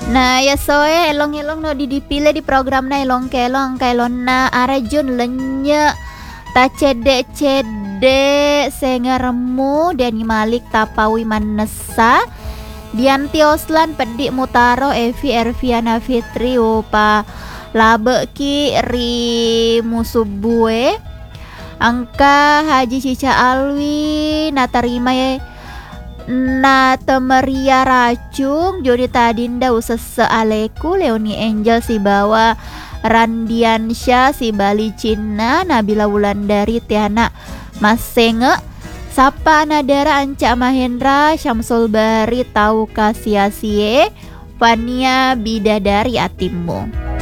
Nah ya soe elong-elong no dipilih di program na elong kelong kailon na arajun lenya ta cede sengaremu Dani Malik tapawi manesa Dianti Oslan pedik mutaro Evi Erviana Fitri upa labe ki ri musubue angka Haji Cica Alwi natarima ya na temeria racung Jodi Tadinda usese aleku Leoni Angel si bawa Randiansya si Bali Cina Nabila Wulandari Tiana Masenge Sapa Nadara Anca Mahendra Syamsul Bari Tau Kasiasie Fania Bidadari Atimbo.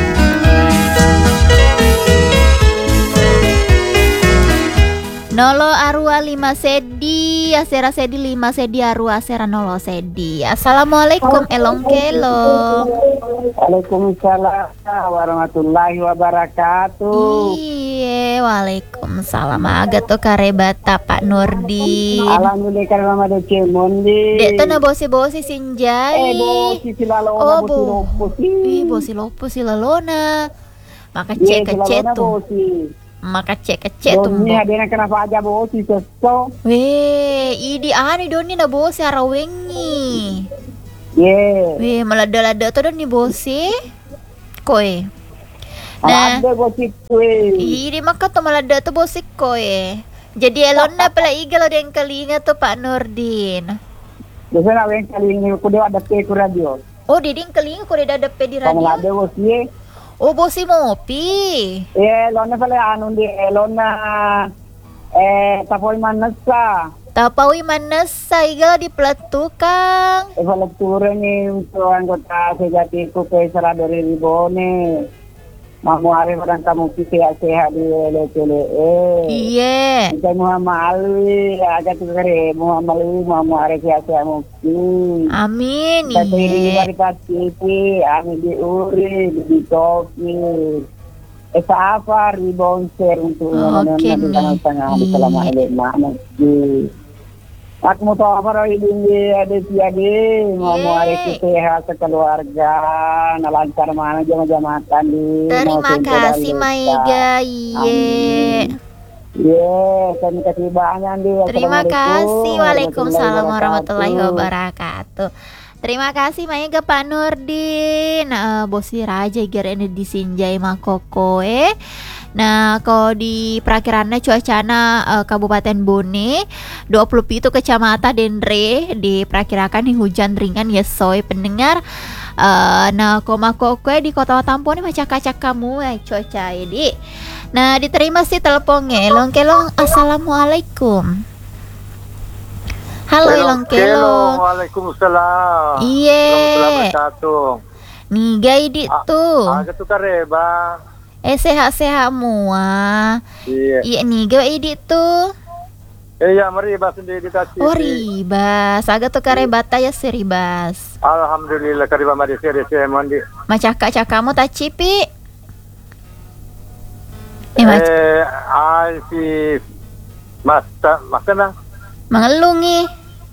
Nolo Arua 5 sedi Asera sedi 5 sedi Arua Asera nolo sedi. Assalamualaikum elong kelo. Waalaikumsalam warahmatullahi wabarakatuh. Iya waalaikumsalam. Agak tuh karebata Pak Nurdin. Alhamdulillah karena mama dece mondi. Dek tuh na bosi sinjai. Bosi silalona bosi lopusi. Bosi lopusi lalona. Maka cek tuh. Maka cek tuh. Doni adena kenapa aja bosi seso. Weh, idi ani doni na bosi arawengi. Weh, malada-lada tuh doni bosi. Koe. Nah, ada bosi kue. Idi maka tuh malada tuh bosi koe. Jadi elona pala igalo den kalinga tuh Pak Nurdin. Biasanya yang kali ini aku dia ada ke radio. Oh, diding kalinga ko ada di radio. Kalau ada bosi. Oh, bosi mopi. Lona pala anu di lona tapoy manasa. Tapawi manasa igalo di pelatukang. Pelatura ni untuk anggota sejatiku ke Saradori Ribone. Mamu hari orang kamu sehat di LCLE. Iya. Kita Muhammad Ali agak tukare Muhammad Ali mamu hari sehat mungkin. Amin. Tapi di Iya. bari pasti amin di uri di topi. Apa ribonser untuk Oke nih. di selama ini mana di. Aku mau tahu apa ini ada siagi mau hari sehat sekeluarga lancar mana jam-jamatan di. Terima kasih Maiga. Iya. Kami kasih banyak di. Terima kasih. Waalaikumsalam warahmatullahi wabarakatuh. Terima kasih Maiga Pak Nurdin. Bosi Raja gerene disinjai makokoe. Nah, kalau di perakirannya cuacana Kabupaten Bone 27 kecamatan Dendre diperkirakan nih hujan ringan ya soy pendengar. Nah, koma kokwe di Kota Tampo nih macak-acak kamu cuaca ini. Nah, diterima sih teleponnya. Elong-kelong assalamualaikum. Halo elong-kelong. Waalaikumsalam. Iya. Nih gaidi tuh. Agak tukar bang. Sehat-sehat mua. Iya nih gue edit tuh. Iya meribas sendiri tadi. Oh ribas. Agak tuh karebata ya seribas. Alhamdulillah kariba mari seri mandi. Macaka kamu tak cipi. Si mas nang. Mengelungi.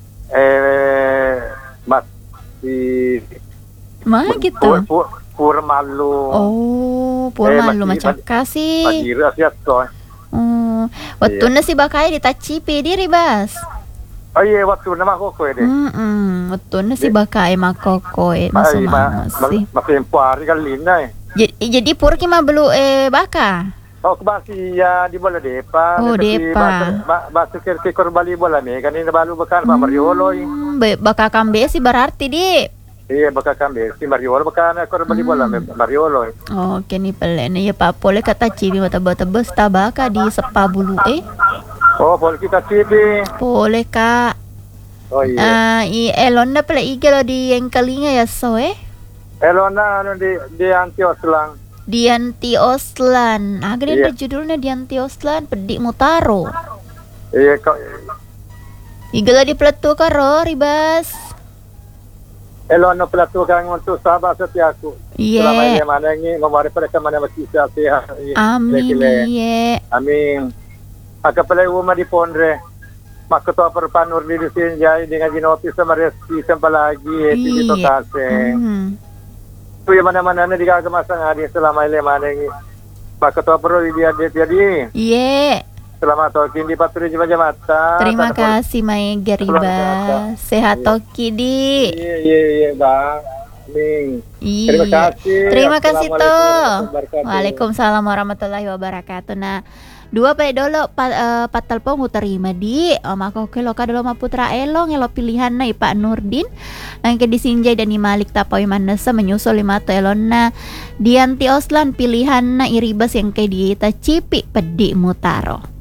Mas si. Mana gitu? Purmalu. Oh, Purmalu macaka sih. Padira siat toh. Waktu nasi bakai ditacipi diri bas. Oh iya waktu nama koko deh. Waktu nasi bakai makokoe masuk sih. Masih hari kali ini. Jadi pur kima belu baka. Oh kebasi ya di bola depa. Oh depa. Basu kekor Bali bola nih kan ini balu bakal Mariolo. Baka kambe sih berarti di. Iya bakal kami si Mariolo bakal ekor Bali bola Mariolo. Oke nih pelen ya Pak boleh kata cibi mata tebes tabaka di sepa bulu Oh boleh kita cibi. Boleh Kak. Oh iya. Elona pala igalo di yang kalinga ya so Elona anu di Anti Oslang. Dianti Oslan. Agak judulnya Dianti Oslan pedik mutaro. Iya kok. Igalo di peletu karo ribas. Elona pelatu kang untuk sahabat setiaku. Iya. Selama ini mana ini memari pada mana masih sehat. Amin. Iya. Amin. Maka pala rumah di Pondre. Maka to perpanur di sini jadi dengan dinotis sama resi sampai lagi di Tokase. Kuya mana-mana na di kagamasang adi selama ile manengi. Pak Ketua Pro dia jadi. Iya. Selamat toki di paturi jema mata. Terima kasih Mae Geriba. Sehat toki di. Iya Bang. Ning. Terima Iya. kasih. Terima kasih Assalamualaikum toh. warahmatullahi wabarakatuh. Waalaikumsalam warahmatullahi wabarakatuh. Nah, dua pedolo patal po terima di mako kelo kadalo maputra elong elo pilihan na Pak Nurdin ang disinjay dan ni Malik tapoy manasa menyusul lima to elon na Dianti Oslan pilihan na iribas yang kay diita cipi pedi mutaro.